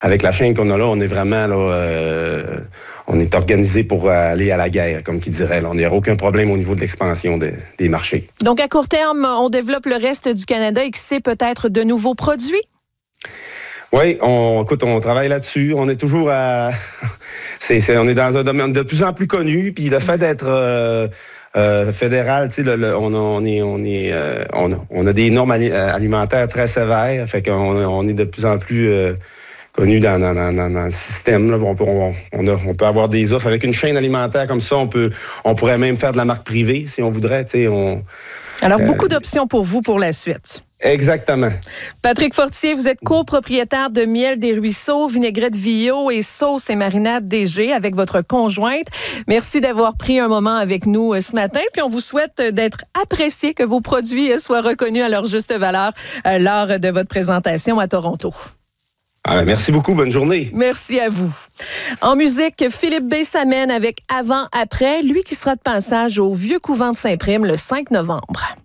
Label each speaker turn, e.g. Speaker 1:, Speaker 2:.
Speaker 1: avec la chaîne qu'on a là, on est vraiment là, on est organisé pour aller à la guerre, comme qui dirait. Là. On n'a aucun problème au niveau de l'expansion des marchés.
Speaker 2: Donc, à court terme, on développe le reste du Canada et que c'est peut-être de nouveaux produits?
Speaker 1: Oui, on travaille là-dessus. On est toujours à... on est dans un domaine de plus en plus connu, puis le fait d'être... fédéral, tu sais, on a des normes alimentaires très sévères, fait qu'on est de plus en plus connu dans le système. Là. On peut avoir des offres avec une chaîne alimentaire comme ça. On pourrait même faire de la marque privée si on voudrait. Tu sais,
Speaker 2: alors, beaucoup d'options pour vous pour la suite.
Speaker 1: Exactement.
Speaker 2: Patrick Fortier, vous êtes copropriétaire de Miel des Ruisseaux, Vinaigrette Vio et Sauce et Marinade DG avec votre conjointe. Merci d'avoir pris un moment avec nous ce matin. Puis on vous souhaite d'être apprécié, que vos produits soient reconnus à leur juste valeur lors de votre présentation à Toronto.
Speaker 1: Merci beaucoup. Bonne journée.
Speaker 2: Merci à vous. En musique, Philippe B. s'amène avec Avant-Après, lui qui sera de passage au Vieux Couvent de Saint-Prime le 5 novembre.